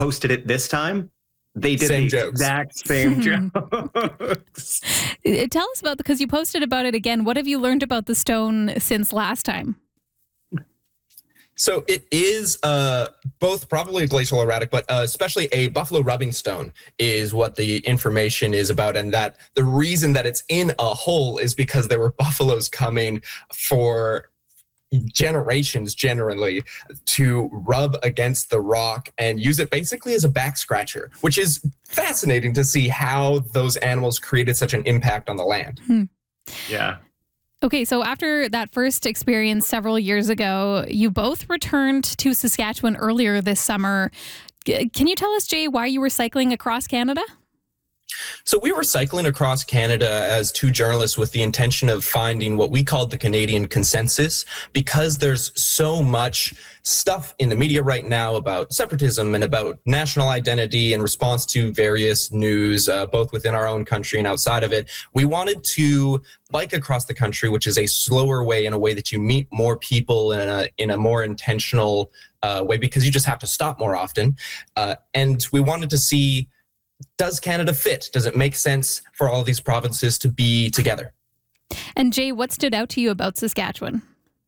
posted it this time, they did Same the jokes. exact same jokes. Tell us about, because you posted about it again. What have you learned about the stone since last time? So it is both probably glacial erratic, but especially a buffalo rubbing stone is what the information is about. And that the reason that it's in a hole is because there were buffaloes coming for generations generally to rub against the rock and use it basically as a back scratcher, which is fascinating to see how those animals created such an impact on the land. Yeah. Okay, so after that first experience several years ago, you both returned to Saskatchewan earlier this summer. Can you tell us, Jay, why you were cycling across Canada? So we were cycling across Canada as two journalists with the intention of finding what we called the Canadian consensus, because there's so much stuff in the media right now about separatism and about national identity in response to various news, both within our own country and outside of it. We wanted to bike across the country, which is a slower way, in a way that you meet more people in a more intentional way, because you just have to stop more often. And we wanted to see, does Canada fit? Does it make sense for all of these provinces to be together? And Jay, what stood out to you about Saskatchewan?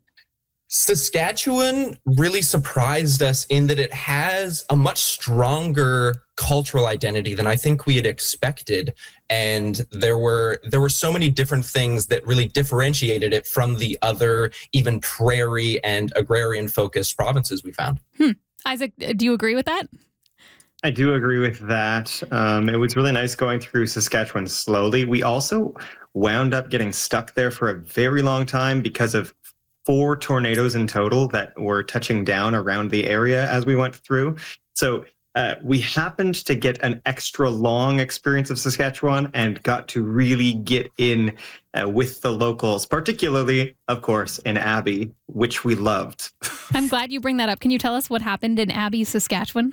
Saskatchewan really surprised us in that it has a much stronger cultural identity than I think we had expected. And there were so many different things that really differentiated it from the other, even prairie and agrarian focused provinces we found. Isaac, do you agree with that? I do agree with that. It was really nice going through Saskatchewan slowly. We also wound up getting stuck there for a very long time because of 4 tornadoes in total that were touching down around the area as we went through. So we happened to get an extra long experience of Saskatchewan and got to really get in with the locals, particularly, of course, in Abbey, which we loved. I'm glad you bring that up. Can you tell us what happened in Abbey, Saskatchewan?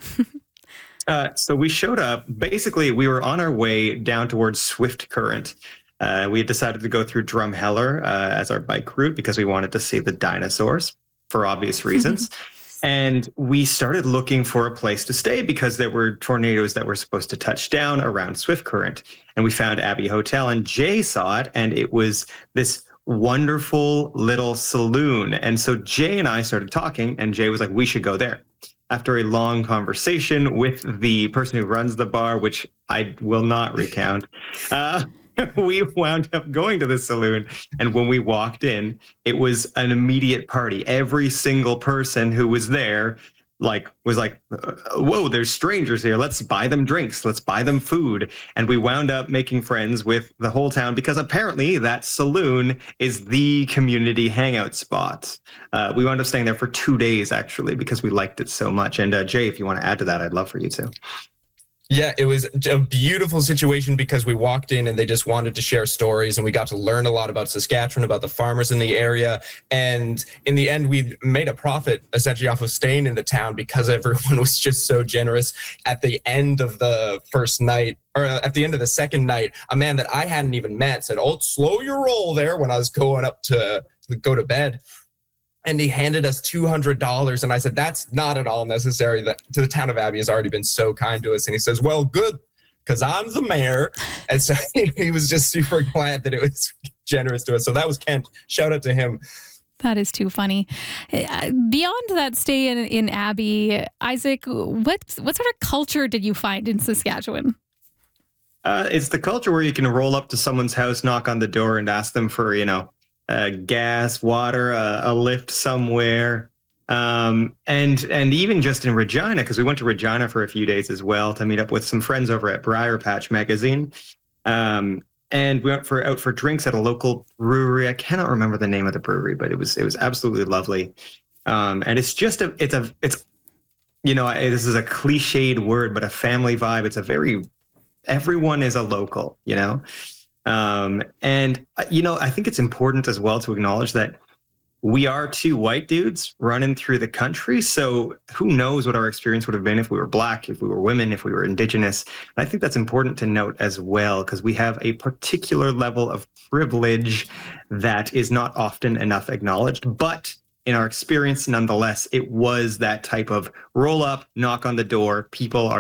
So we showed up. Basically, we were on our way down towards Swift Current. We had decided to go through Drumheller as our bike route because we wanted to see the dinosaurs for obvious reasons. And we started looking for a place to stay because there were tornadoes that were supposed to touch down around Swift Current. And we found Abbey Hotel, and Jay saw it, and it was this wonderful little saloon. And so Jay and I started talking, and Jay was like, we should go there. After a long conversation with the person who runs the bar, which I will not recount, we wound up going to the saloon. And when we walked in, it was an immediate party. Every single person who was there was like, whoa, there's strangers here. Let's buy them drinks. Let's buy them food. And we wound up making friends with the whole town because apparently that saloon is the community hangout spot. We wound up staying there for 2 days, actually, because we liked it so much. And Jay, if you want to add to that, I'd love for you to. Yeah, it was a beautiful situation because we walked in and they just wanted to share stories, and we got to learn a lot about Saskatchewan, about the farmers in the area. And in the end, we made a profit essentially off of staying in the town because everyone was just so generous. At the end of the first night, or at the end of the second night, a man that I hadn't even met said, "Oh, slow your roll there," when I was going up to go to bed. And he handed us $200. And I said, that's not at all necessary. That to the town of Abbey has already been so kind to us. And he says, well, good, because I'm the mayor. And so he was just super glad that it was generous to us. So that was Kent. Shout out to him. That is too funny. Beyond that stay in Abbey, Isaac, what sort of culture did you find in Saskatchewan? It's the culture where you can roll up to someone's house, knock on the door, and ask them for, gas, water, a lift somewhere. And even just in Regina, because we went to Regina for a few days as well to meet up with some friends over at Briar Patch Magazine. And we went out for drinks at a local brewery. I cannot remember the name of the brewery, but it was absolutely lovely. And it's just this is a cliched word, but a family vibe. Everyone is a local, And I think it's important as well to acknowledge that we are 2 white dudes running through the country. So who knows what our experience would have been if we were Black, if we were women, if we were Indigenous. And I think that's important to note as well, because we have a particular level of privilege that is not often enough acknowledged. But in our experience, nonetheless, it was that type of roll up, knock on the door. People are